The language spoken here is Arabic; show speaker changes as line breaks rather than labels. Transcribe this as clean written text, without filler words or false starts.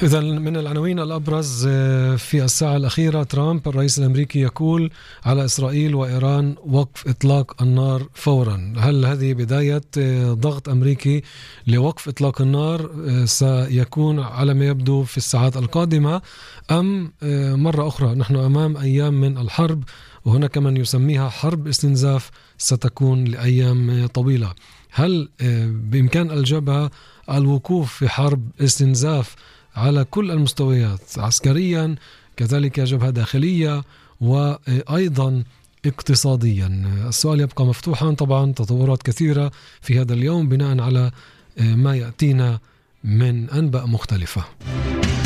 إذا من العناوين الأبرز في الساعة الأخيرة: ترامب الرئيس الأمريكي يقول على إسرائيل وإيران وقف إطلاق النار فورا. هل هذه بداية ضغط أمريكي لوقف إطلاق النار سيكون على ما يبدو في الساعات القادمة، أم مرة أخرى نحن أمام أيام من الحرب، وهناك من يسميها حرب استنزاف ستكون لأيام طويلة؟ هل بإمكان الجبهة الوقوف في حرب استنزاف على كل المستويات، عسكريا كذلك جبهة داخلية وأيضا اقتصاديا؟ السؤال يبقى مفتوحا. طبعا تطورات كثيرة في هذا اليوم بناء على ما يأتينا من أنباء مختلفة.